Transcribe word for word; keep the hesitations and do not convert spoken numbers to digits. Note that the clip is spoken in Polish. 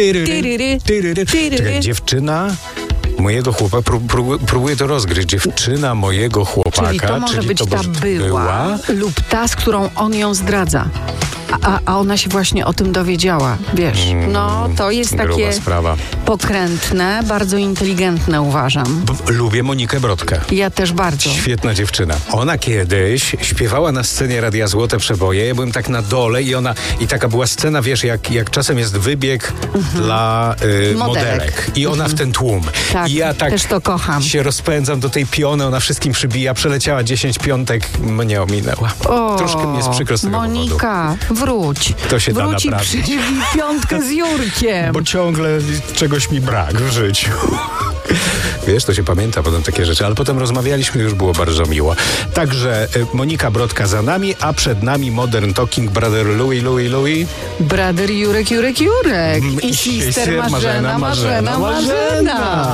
Tyryry, tyryry. Czekaj, dziewczyna mojego chłopaka, prób, prób, próbuję to rozgryźć. Dziewczyna mojego chłopaka. Czyli to może czyli być to ta może była, była lub ta, z którą on ją zdradza. A, a ona się właśnie o tym dowiedziała, wiesz. No, to jest gruba takie sprawa. pokrętne, bardzo inteligentne, uważam. B- lubię Monikę Brodkę. Ja też bardzo. Świetna dziewczyna. Ona kiedyś śpiewała na scenie Radia Złote Przeboje. Ja byłem tak na dole i ona, i taka była scena, wiesz, jak, jak czasem jest wybieg mhm. dla y, modelek. modelek. I ona mhm. w ten tłum. Tak, I ja tak też to kocham. się rozpędzam do tej piony, ona wszystkim przybija, przeleciała dziesięć piątek, mnie ominęła. O, troszkę mi jest przykro z tego Monika, powodu. wróć. To się da Wróć naprawić. i przybij piątkę z Jurkiem. Bo ciągle czegoś mi brak w życiu. Wiesz, to się pamięta potem takie rzeczy, ale potem rozmawialiśmy, już było bardzo miło. Także y, Monika Brodka za nami, a przed nami Modern Talking Brother Louis, Louis, Louis. Brother Jurek, Jurek, Jurek. I, I sister Marzena, Marzena, Marzena. Marzena.